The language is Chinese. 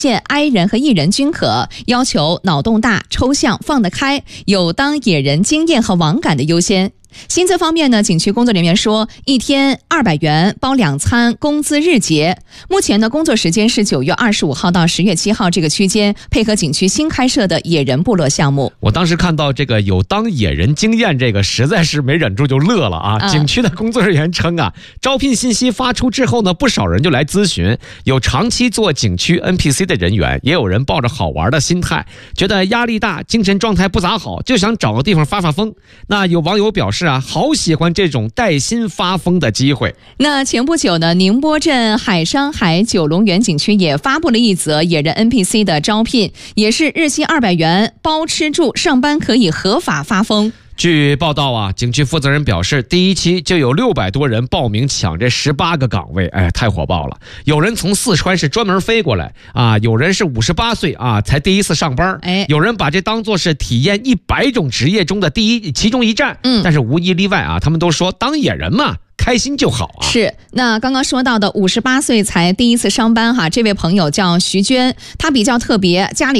见 I 人和 E 人均可，要求脑洞大、抽象、放得开，有当野人经验和网感的优先。薪资方面呢，景区工作人员说，一天200元包2餐，工资日结。目前呢，工作时间是9月25号到10月7号这个区间，配合景区新开设的野人部落项目。 我当时看到这个有当野人经验，这个实在是没忍住就乐了啊！景区的工作人员称啊，招聘信息发出之后呢，不少人就来咨询，有长期做景区 NPC 的人员，也有人抱着好玩的心态，觉得压力大，精神状态不咋好，就想找个地方发发疯。那有网友表示啊，好喜欢这种带薪发疯的机会。 那前不久呢，宁波镇海山海九龙园景区也发布了一则野人 NPC 的招聘，也是日薪200元，包吃住，上班可以合法发疯。 据报道啊，景区负责人表示，第一期就有600多人报名抢这18个岗位，太火爆了。有人从四川是专门飞过来啊，有人是58岁啊才第一次上班，有人把这当作是体验100种职业中的其中一站，但是无一例外啊，他们都说当野人嘛，开心就好啊。 是，那刚刚说到的58岁才第一次上班哈，这位朋友叫徐娟，她比较特别，家里